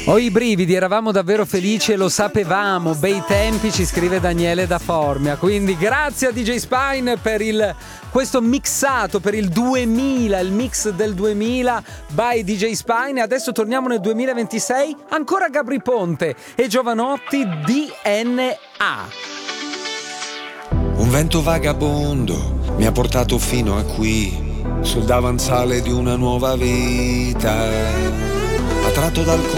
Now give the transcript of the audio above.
Ho i brividi, eravamo davvero felici e lo sapevamo, bei tempi, ci scrive Daniele da Formia. Quindi grazie a DJ Spine per questo mixato per il 2000, il mix del 2000 by DJ Spine. Adesso torniamo nel 2026, ancora Gabry Ponte e Giovanotti, DNA. Un vento vagabondo mi ha portato fino a qui, sul davanzale di una nuova vita, attratto dal